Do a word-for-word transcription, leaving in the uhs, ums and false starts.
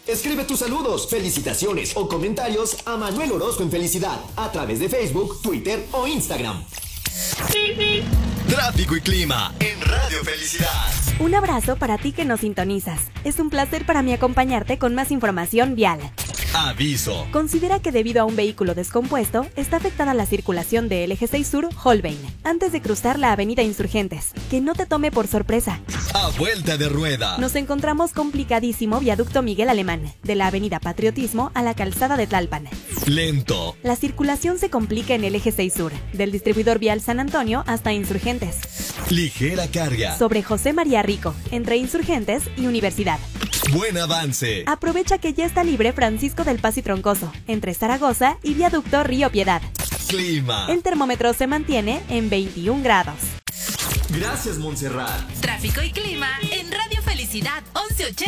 Escribe tus saludos, felicitaciones o comentarios a Manuel Orozco en Felicidad a través de Facebook, Twitter o Instagram. Tráfico y clima en Radio Felicidad. Un abrazo para ti que nos sintonizas. Es un placer para mí acompañarte con más información vial. Aviso. Considera que debido a un vehículo descompuesto, está afectada la circulación de L G seis Sur Holbein, antes de cruzar la avenida Insurgentes. Que no te tome por sorpresa. A vuelta de rueda. Nos encontramos complicadísimo viaducto Miguel Alemán, de la avenida Patriotismo a la calzada de Tlalpan. Lento. La circulación se complica en el eje seis Sur, del distribuidor vial San Antonio hasta Insurgentes. Ligera carga. Sobre José María Rico, entre Insurgentes y Universidad. Buen avance. Aprovecha que ya está libre Francisco del Paz y Troncoso, entre Zaragoza y viaducto Río Piedad. Clima. El termómetro se mantiene en veintiún grados. Gracias, Montserrat. Tráfico y clima en Radio Felicidad once ochenta.